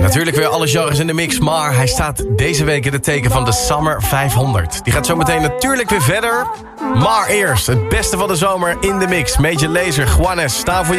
Natuurlijk weer alle genres in de mix, maar hij staat deze week in het teken van de Summer 500. Die gaat zo meteen natuurlijk weer verder. Maar eerst het beste van de zomer in de mix. Major Lazer, Juanes, staan voor